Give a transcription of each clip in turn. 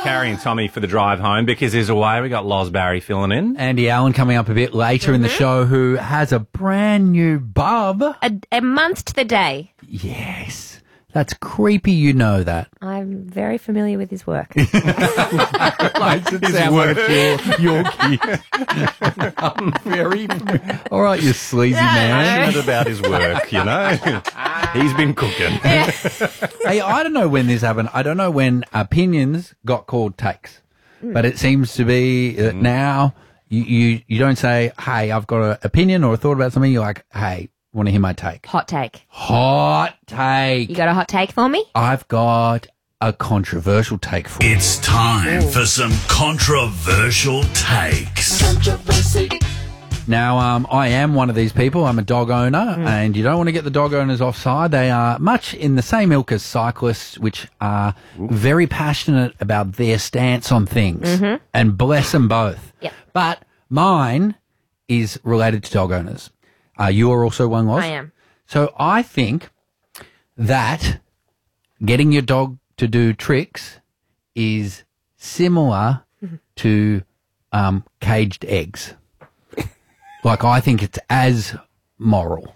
carrying Tommy for the drive home because he's away. We got Loz Barry filling in. Andy Allen coming up a bit later in the show, who has a brand new bub. A month to the day. Yes. That's creepy, you know that. I'm very familiar with his work. Makes it sound like it's your kid. I'm very familiar. All right, you sleazy man. Passionate about his work, you know. He's been cooking. Hey, I don't know when this happened. I don't know when opinions got called takes. But it seems to be that now you don't say, hey, I've got an opinion or a thought about something. You're like, hey, want to hear my take? Hot take. Hot take. You got a hot take for me? I've got a controversial take for you. It's time for some controversial takes. Now, I am one of these people. I'm a dog owner, and you don't want to get the dog owners offside. They are much in the same ilk as cyclists, which are very passionate about their stance on things, and bless them both. Yep. But mine is related to dog owners. You are also one, Loz? I am. So I think that getting your dog to do tricks is similar to caged eggs. Like, I think it's as moral.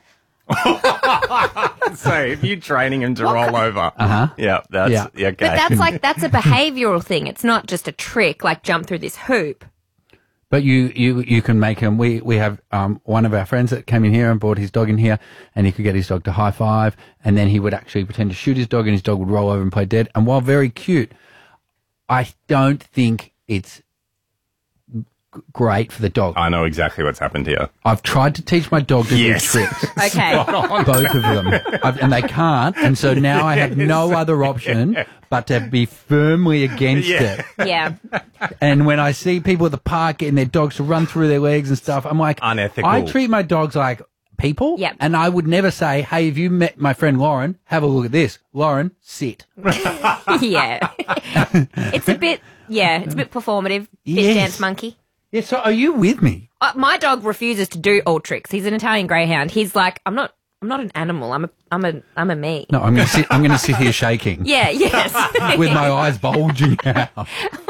So if you're training him to roll over, yeah, okay. But that's a behavioural thing. It's not just a trick, like jump through this hoop. But you can make him. We have one of our friends that came in here and brought his dog in here, and he could get his dog to high five, and then he would actually pretend to shoot his dog, and his dog would roll over and play dead. And while very cute, I don't think it's great for the dog. I know exactly what's happened here. I've tried to teach my dog to do tricks. Okay. Both of them. And they can't. And so now I have no other option but to be firmly against it. Yeah. And when I see people at the park getting their dogs to run through their legs and stuff, I'm like, unethical. I treat my dogs like people. Yep. And I would never say, hey, have you met my friend Lauren? Have a look at this. Lauren, sit. Yeah. It's a bit performative. Bit Yes. dance monkey. Yeah, so are you with me? My dog refuses to do all tricks. He's an Italian greyhound. He's like, I'm not an animal. I'm a me. No, I'm gonna sit here shaking. Yeah, yes. With my eyes bulging out.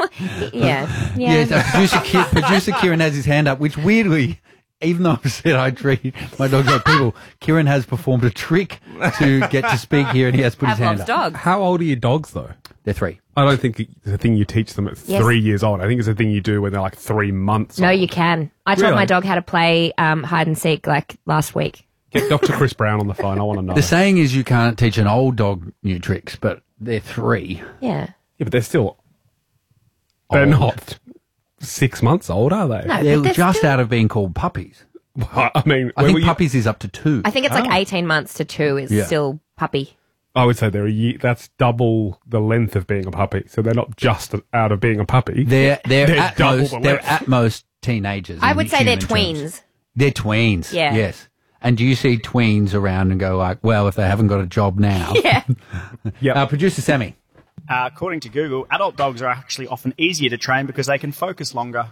Yeah. Producer Kieran has his hand up, which weirdly, even though I've said I treat my dogs like people, Kieran has performed a trick to get to speak here, and he has put his hand Pavlov's up. dog. How old are your dogs, though? They're 3. I don't think it's a thing you teach them at 3 years old. I think it's a thing you do when they're like 3 months No, old. you can. I taught Really? my dog how to play hide and seek like last week. Get Dr. Chris Brown on the phone. I want to know. The saying is you can't teach an old dog new tricks, but they're 3. Yeah. Yeah, but they're still... They're not 6 months old, are they? No, They're but just out of being called puppies. Well, I mean... I think puppies is up to 2. I think it's like 18 months to 2 is still puppy. I would say they're a year. That's double the length of being a puppy. So they're not just out of being a puppy. They're at double most the they're length. at most teenagers. I in would say they're human terms. tweens. They're tweens. Yeah. Yes. And do you see tweens around and go like, well, if they haven't got a job now? Yeah. Yep. Producer Sammy. According to Google, adult dogs are actually often easier to train because they can focus longer.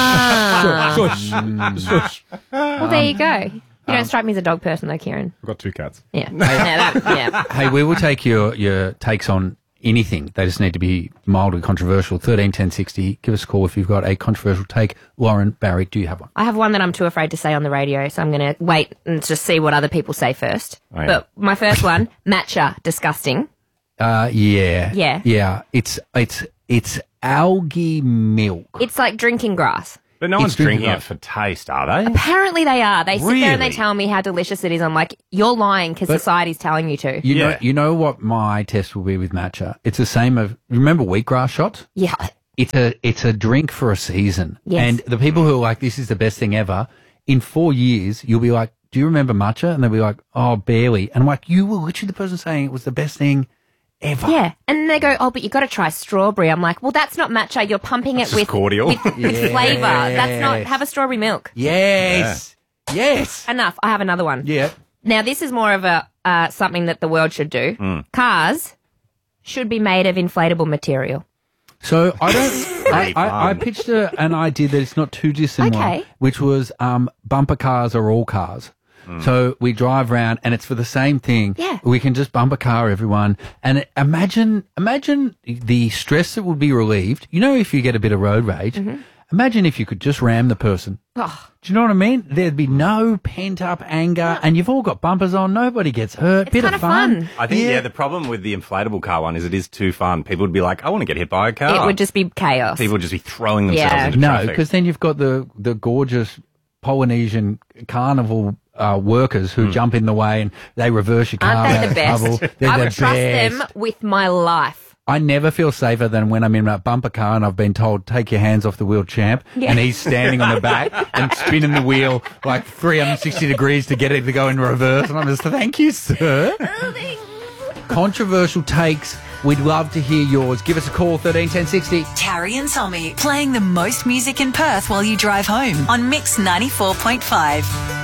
Shush. Shush. Well, there you go. You don't strike me as a dog person, though, Kieran. I've got 2 cats. Yeah. Yeah. Hey, we will take your takes on anything. They just need to be mildly controversial. 13 10 60. Give us a call if you've got a controversial take. Lauren, Barry, do you have one? I have one that I'm too afraid to say on the radio, so I'm going to wait and just see what other people say first. Oh, yeah. But my first one, matcha, disgusting. Yeah. Yeah. Yeah. It's algae milk. It's like drinking grass. But no one's drinking drinking it for taste, are they? Apparently they are. They sit there and they Really? tell me how delicious it is. I'm like, you're lying because society's telling you to. You know what my test will be with matcha? It's the same of, remember wheatgrass shots? Yeah. It's a drink for a season. Yes. And the people who are like, this is the best thing ever, in 4 years, you'll be like, do you remember matcha? And they'll be like, oh, barely. And I'm like, you were literally the person saying it was the best thing ever. Yeah. And then they go, oh, but you got to try strawberry. I'm like, well, that's not matcha. You're pumping it with cordial. with flavour. That's not, have a strawberry milk. Yes. Yes. Enough. I have another one. Yeah. Now, this is more of a something that the world should do. Cars should be made of inflatable material. So I don't. I pitched an idea that it's not too dissimilar, Okay. which was bumper cars are all cars. So we drive around and it's for the same thing. Yeah. We can just bumper car everyone. And imagine the stress that would be relieved. You know, if you get a bit of road rage, imagine if you could just ram the person. Oh, Do you know what I mean? There'd be no pent-up anger, and you've all got bumpers on. Nobody gets hurt. It's Bit of kinda fun. fun. I think, the problem with the inflatable car one is it is too fun. People would be like, I want to get hit by a car. it would just be chaos. People would just be throwing themselves Yeah. into No, traffic. because then you've got the gorgeous Polynesian carnival workers who jump in the way and they reverse your car Aren't out they the of best? trouble. They're I the would trust best. them with my life. I never feel safer than when I'm in a bumper car and I've been told, take your hands off the wheel, champ. Yeah. And he's standing on the back and spinning the wheel like 360 degrees to get it to go in reverse. And I'm just, thank you, sir. Controversial takes. We'd love to hear yours. Give us a call, 13 10 60. Tarry and Tommy playing the most music in Perth while you drive home on Mix 94.5.